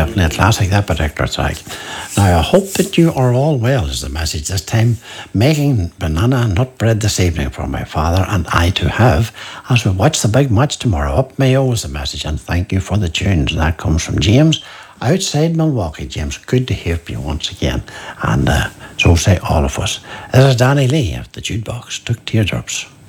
definitely a classic, that particular track. Now, I hope that you are all well, is the message this time. Making banana nut bread this evening for my father and I to have as we watch the big match tomorrow. Up Mayo is the message, and thank you for the tunes. And that comes from James outside Milwaukee. James, good to hear from you once again. And so say all of us. This is Danny Lee of the Jukebox. Took Teardrops.